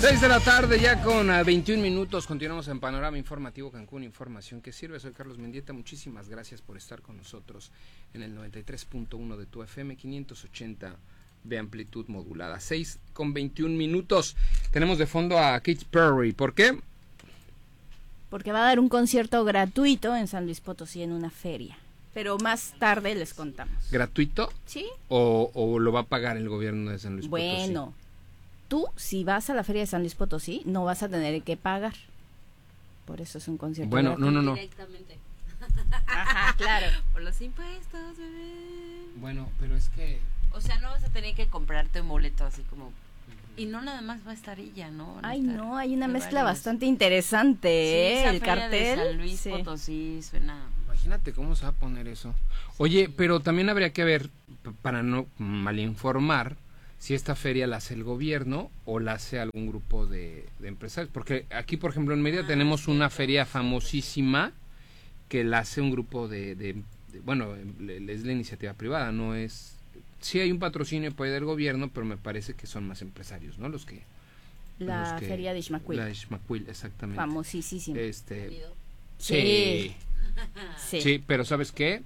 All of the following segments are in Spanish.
6 de la tarde ya con 21 minutos, continuamos en Panorama Informativo Cancún, información que sirve. Soy Carlos Mendieta, muchísimas gracias por estar con nosotros en el 93.1 de tu FM, 580 de amplitud modulada. 6 con 21 minutos, tenemos de fondo a Katy Perry. ¿Por qué? Porque va a dar un concierto gratuito en San Luis Potosí en una feria, pero más tarde les contamos. ¿Gratuito? Sí. ¿O lo va a pagar el gobierno de San Luis Potosí? Bueno, tú, si vas a la feria de San Luis Potosí, no vas a tener que pagar. Por eso es un concierto Bueno, gratuito. no. Directamente. Ajá, claro. Por los impuestos, bebé. Bueno, pero es que... O sea, no vas a tener que comprarte un boleto así como... Y no nada más va a estar ella, ¿no? Ay, no, hay una mezcla varios. bastante interesante, Sí, esa el feria cartel. de San Luis Sí. Potosí suena... Imagínate cómo se va a poner eso. Oye, pero también habría que ver, para no malinformar, si esta feria la hace el gobierno o la hace algún grupo de empresarios. Porque aquí, por ejemplo, en Mérida tenemos una feria famosísima que la hace un grupo bueno, es la iniciativa privada, no es... Sí hay un patrocinio por ahí del gobierno, pero me parece que son más empresarios, ¿no? La feria de Ixmaquil. La de Ixmaquil, exactamente. Famosísima. Sí. Sí. Sí, pero ¿sabes qué?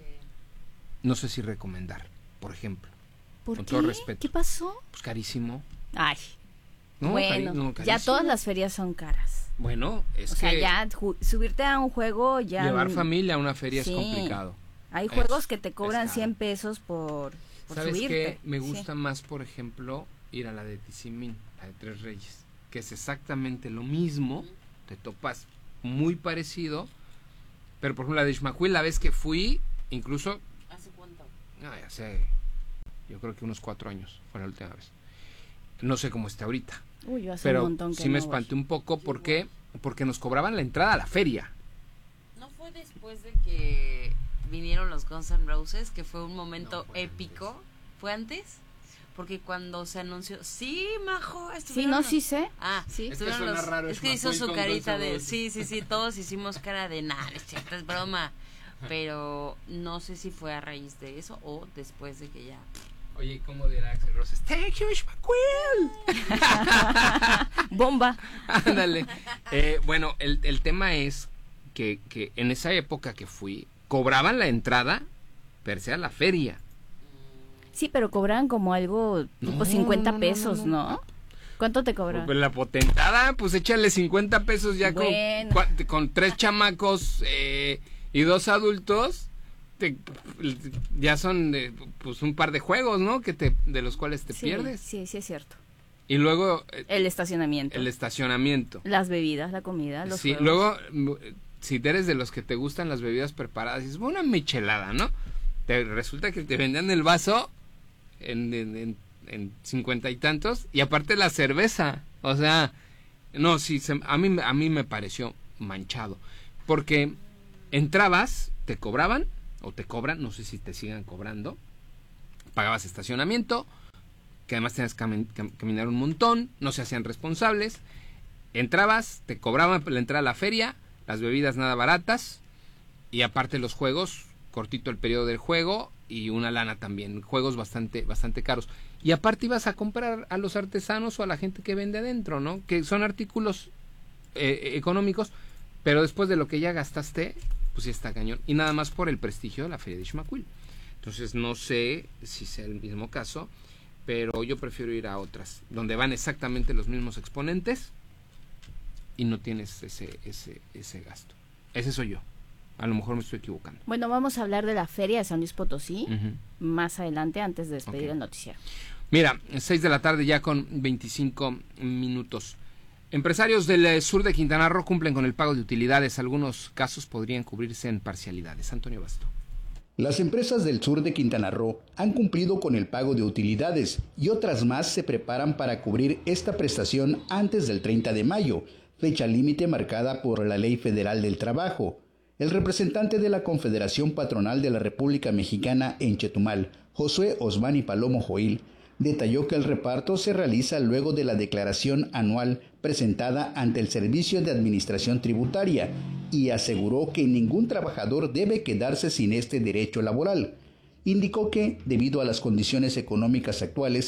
No sé si recomendar, por ejemplo. ¿Por con qué? todo respeto. ¿Qué pasó? Pues carísimo. Ay, No, bueno, no, ya carísimo. todas las ferias son caras. Bueno, es O que sea, ya subirte a un juego ya... llevar familia a una feria Sí. es complicado. Hay juegos que te cobran caro. 100 pesos por ¿Sabes subirte. qué? Me Sí. gusta más, por ejemplo, ir a la de Tizimín, la de Tres Reyes, que es exactamente lo mismo, te topas muy parecido, pero por ejemplo la de Ixmaquil, la vez que fui, incluso... ¿Hace cuánto? Ya sé, yo creo que unos 4 años fue la última vez. No sé cómo está ahorita, Uy, yo hace pero un montón que sí me no voy. espanté un poco porque nos cobraban la entrada a la feria. ¿No fue después de que vinieron los Guns N' Roses, que fue un momento No, fue épico? antes. ¿Fue antes? Porque cuando se anunció... Sí, majo. Sí, no, sí sé. Ah, Sí. Es que estuvieron suena raro es que hizo Ixmaquil su con carita Guns N' de... Roses. Sí, todos hicimos cara de nada, es cierto, es broma. Pero no sé si fue a raíz de eso o después de que ya... Oye, ¿cómo dirá Axl Rose? ¡Thank you, Ixmaquil! Bomba. Ándale. Bueno, el tema es que en esa época que fui, cobraban la entrada per se a la feria. Sí, pero cobran como algo tipo No, 50 no, pesos, no. ¿no? ¿Cuánto te cobran? Pues la potentada, pues échale 50 pesos ya Bueno. con 3 chamacos y 2 adultos. Ya son pues un par de juegos, ¿no? De los cuales te Sí, pierdes. sí, sí es cierto. Y luego El estacionamiento. el estacionamiento. Las bebidas, la comida, los Sí, juegos. luego, si eres de los que te gustan las bebidas preparadas, es una michelada, ¿no? Resulta que te vendían el vaso en 50 y tantos, y aparte la cerveza. O sea, no, sí, a mí me pareció manchado. Porque entrabas, te cobraban, o te cobran, no sé si te sigan cobrando, pagabas estacionamiento, que además tenías que caminar un montón, no se hacían responsables, entrabas, te cobraban la entrada a la feria, las bebidas nada baratas, y aparte los juegos, cortito el periodo del juego, y una lana también, juegos bastante caros. Y aparte ibas a comprar a los artesanos o a la gente que vende adentro, ¿no? Que son artículos económicos, pero después de lo que ya gastaste, pues sí está cañón. Y nada más por el prestigio de la feria de Ixmaquil. Entonces no sé si sea el mismo caso, pero yo prefiero ir a otras, donde van exactamente los mismos exponentes y no tienes ese gasto. Ese soy yo. A lo mejor me estoy equivocando. Bueno, vamos a hablar de la feria de San Luis Potosí más adelante, antes de despedir Ok. el noticiero. Mira, 6 de la tarde ya con 25 minutos. Empresarios del sur de Quintana Roo cumplen con el pago de utilidades. Algunos casos podrían cubrirse en parcialidades. Antonio Basto. Las empresas del sur de Quintana Roo han cumplido con el pago de utilidades y otras más se preparan para cubrir esta prestación antes del 30 de mayo, fecha límite marcada por la Ley Federal del Trabajo. El representante de la Confederación Patronal de la República Mexicana en Chetumal, Josué Osmani Palomo Joil, detalló que el reparto se realiza luego de la declaración anual presentada ante el Servicio de Administración Tributaria y aseguró que ningún trabajador debe quedarse sin este derecho laboral. Indicó que, debido a las condiciones económicas actuales,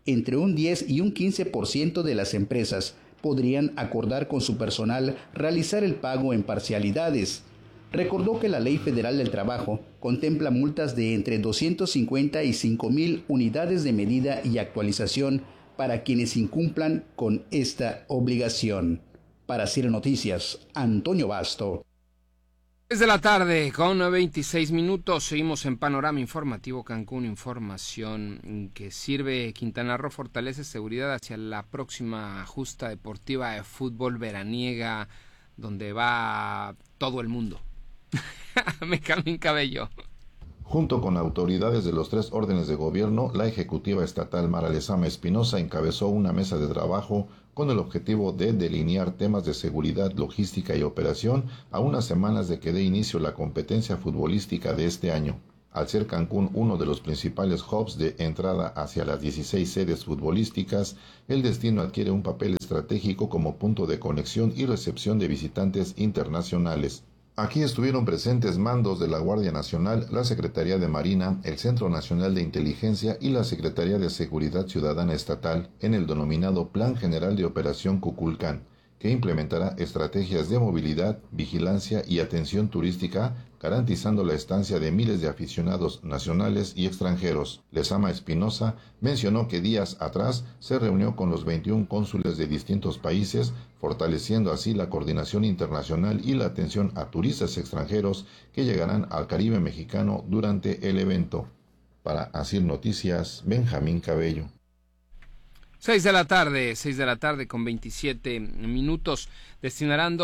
entre un 10 y un 15% de las empresas podrían acordar con su personal realizar el pago en parcialidades. Recordó que la Ley Federal del Trabajo contempla multas de entre 250 y 5,000 unidades de medida y actualización para quienes incumplan con esta obligación. Para CIR Noticias, Antonio Basto. Es de la tarde con 26 minutos. Seguimos en Panorama Informativo Cancún. Información que sirve. Quintana Roo fortalece seguridad hacia la próxima justa deportiva de fútbol veraniega, donde va todo el mundo. Me Camín Cabello. Junto con autoridades de los 3 órdenes de gobierno, la ejecutiva estatal Mara Lezama Espinosa encabezó una mesa de trabajo con el objetivo de delinear temas de seguridad, logística y operación a unas semanas de que dé inicio la competencia futbolística de este año. Al ser Cancún uno de los principales hubs de entrada hacia las 16 sedes futbolísticas, el destino adquiere un papel estratégico como punto de conexión y recepción de visitantes internacionales. Aquí estuvieron presentes mandos de la Guardia Nacional, la Secretaría de Marina, el Centro Nacional de Inteligencia y la Secretaría de Seguridad Ciudadana Estatal en el denominado Plan General de Operación Kukulcán, que implementará estrategias de movilidad, vigilancia y atención turística, garantizando la estancia de miles de aficionados nacionales y extranjeros. Lezama Espinosa mencionó que días atrás se reunió con los 21 cónsules de distintos países, fortaleciendo así la coordinación internacional y la atención a turistas extranjeros que llegarán al Caribe mexicano durante el evento. Para ASIR Noticias, Benjamín Cabello. 6 de la tarde con 27 minutos. Destinarán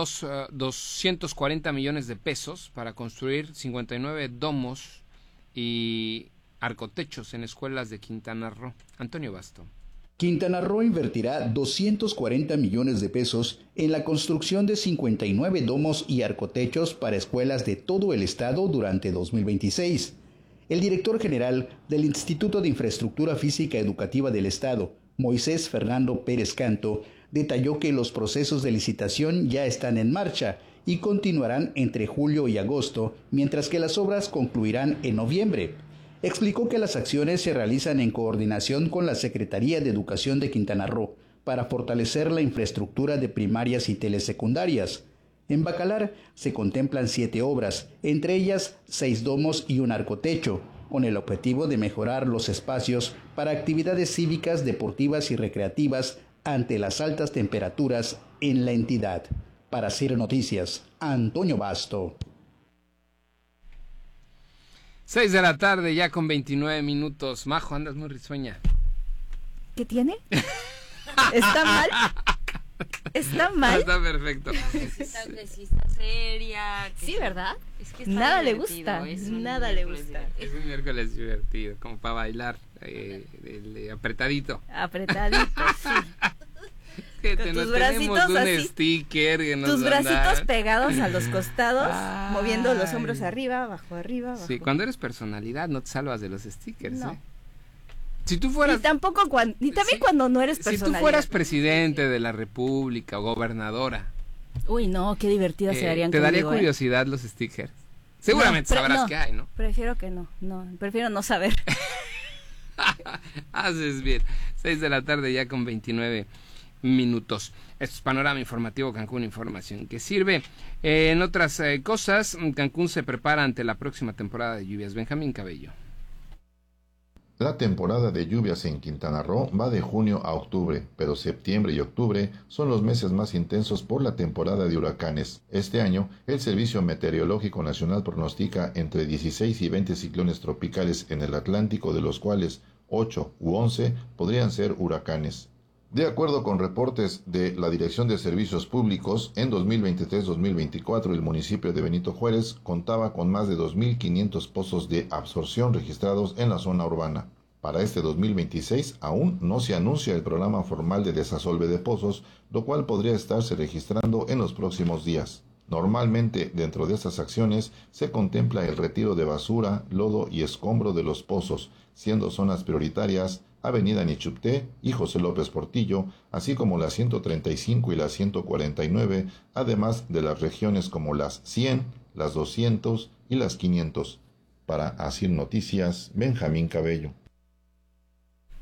240 millones de pesos para construir 59 domos y arcotechos en escuelas de Quintana Roo. Antonio Basto. Quintana Roo invertirá 240 millones de pesos en la construcción de 59 domos y arcotechos para escuelas de todo el estado durante 2026. El director general del Instituto de Infraestructura Física Educativa del Estado, Moisés Fernando Pérez Canto, detalló que los procesos de licitación ya están en marcha y continuarán entre julio y agosto, mientras que las obras concluirán en noviembre. Explicó que las acciones se realizan en coordinación con la Secretaría de Educación de Quintana Roo para fortalecer la infraestructura de primarias y telesecundarias. En Bacalar se contemplan 7 obras, entre ellas 6 domos y un arcotecho, con el objetivo de mejorar los espacios para actividades cívicas, deportivas y recreativas ante las altas temperaturas en la entidad. Para CIR Noticias, Antonio Basto. 6 de la tarde ya con 29 minutos. Majo, andas muy risueña. ¿Qué tiene? ¿Está mal? ¿Está mal? Está perfecto. Está seria. Sí, ¿verdad? Es que está nada le divertido, gusta, es un nada le miércoles gusta. Es un miércoles divertido, como para bailar, apretadito. Apretadito, sí. Que Con nos tus tenemos bracitos un así, sticker que nos tus anda- bracitos pegados a los costados, Ay. moviendo los hombros arriba, abajo, arriba, abajo. Sí, cuando eres personalidad no te salvas de los stickers, No. ¿eh? Si tú fueras... Ni tampoco ni también Sí. cuando no eres Si personalidad. tú fueras presidente de la república o gobernadora, Uy, no, qué divertidas se harían ¿te daría conmigo, curiosidad los stickers? Seguramente No, sabrás no. que hay, ¿no? Prefiero que no, prefiero no saber. Haces bien. 6 de la tarde ya con 29 minutos. Esto es Panorama Informativo Cancún, información que sirve. En otras cosas, Cancún se prepara ante la próxima temporada de lluvias. Benjamín Cabello. La temporada de lluvias en Quintana Roo va de junio a octubre, pero septiembre y octubre son los meses más intensos por la temporada de huracanes. Este año, el Servicio Meteorológico Nacional pronostica entre 16 y 20 ciclones tropicales en el Atlántico, de los cuales 8 u 11 podrían ser huracanes. De acuerdo con reportes de la Dirección de Servicios Públicos, en 2023-2024 el municipio de Benito Juárez contaba con más de 2.500 pozos de absorción registrados en la zona urbana. Para este 2026 aún no se anuncia el programa formal de desasolve de pozos, lo cual podría estarse registrando en los próximos días. Normalmente, dentro de estas acciones, se contempla el retiro de basura, lodo y escombro de los pozos, siendo zonas prioritarias Avenida Nichupté y José López Portillo, así como la 135 y la 149, además de las regiones como las 100, las 200 y las 500. Para ASIR Noticias, Benjamín Cabello.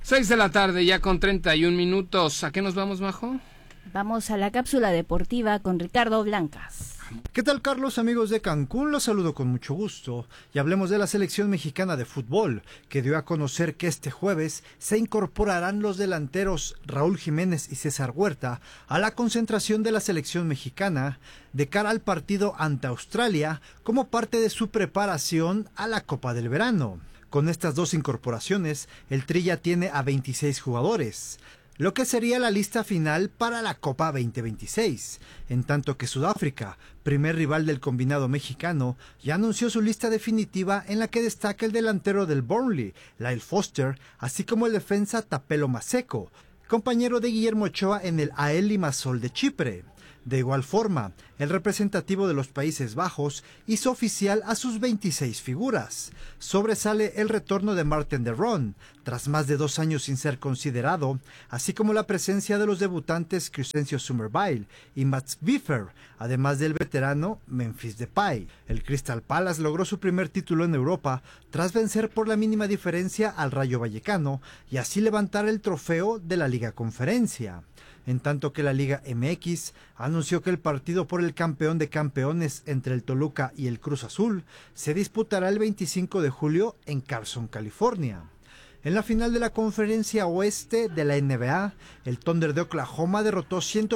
6 de la tarde, ya con 31 minutos. ¿A qué nos vamos, Majo? Vamos a la cápsula deportiva con Ricardo Blancas. ¿Qué tal, Carlos? Amigos de Cancún, los saludo con mucho gusto y hablemos de la selección mexicana de fútbol, que dio a conocer que este jueves se incorporarán los delanteros Raúl Jiménez y César Huerta a la concentración de la selección mexicana de cara al partido ante Australia como parte de su preparación a la Copa del Verano. Con estas dos incorporaciones, el Tri ya tiene a 26 jugadores, lo que sería la lista final para la Copa 2026, en tanto que Sudáfrica, primer rival del combinado mexicano, ya anunció su lista definitiva en la que destaca el delantero del Burnley, Lyle Foster, así como el defensa Tapelo Maseko, compañero de Guillermo Ochoa en el AEL Limassol de Chipre. De igual forma, el representativo de los Países Bajos hizo oficial a sus 26 figuras. Sobresale el retorno de Martin de Roon, tras más de 2 años sin ser considerado, así como la presencia de los debutantes Crescencio Summerville y Mats Biffer, además del veterano Memphis Depay. El Crystal Palace logró su primer título en Europa tras vencer por la mínima diferencia al Rayo Vallecano y así levantar el trofeo de la Liga Conferencia. En tanto que la Liga MX anunció que el partido por el campeón de campeones entre el Toluca y el Cruz Azul se disputará el 25 de julio en Carson, California. En la final de la Conferencia Oeste de la NBA, el Thunder de Oklahoma derrotó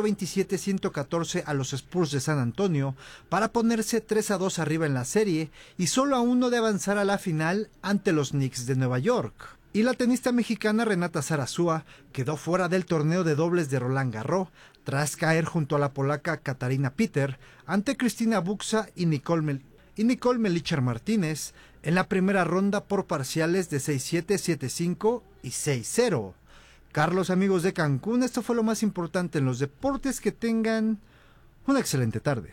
127-114 a los Spurs de San Antonio para ponerse 3-2 arriba en la serie y solo a 1 de avanzar a la final ante los Knicks de Nueva York. Y la tenista mexicana Renata Zarazúa quedó fuera del torneo de dobles de Roland Garros tras caer junto a la polaca Katarina Peter ante Cristina Buxa y Nicole Melichar Martínez en la primera ronda por parciales de 6-7, 7-5 y 6-0. Carlos, amigos de Cancún, esto fue lo más importante en los deportes. Que tengan una excelente tarde.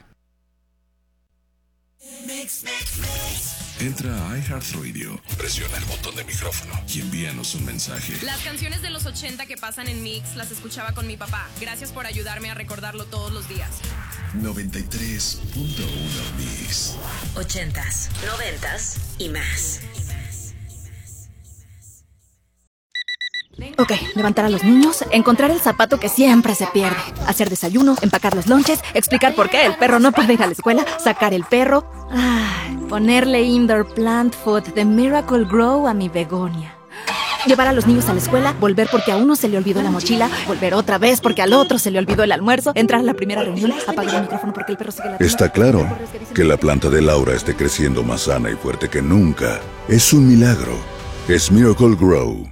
Entra a iHeartRadio, presiona el botón de micrófono y envíanos un mensaje. Las canciones de los 80 que pasan en Mix las escuchaba con mi papá. Gracias por ayudarme a recordarlo todos los días. 93.1 Mix. 80s, 90s y más. Ok, levantar a los niños, encontrar el zapato que siempre se pierde, hacer desayuno, empacar los lonches, explicar por qué el perro no puede ir a la escuela, sacar el perro, ponerle indoor plant food de Miracle Grow a mi begonia. Llevar a los niños a la escuela, volver porque a uno se le olvidó la mochila, volver otra vez porque al otro se le olvidó el almuerzo, entrar a la primera reunión, apagar el micrófono porque el perro sigue ladrando. Está claro que la planta de Laura esté creciendo más sana y fuerte que nunca. Es un milagro. Es Miracle Grow.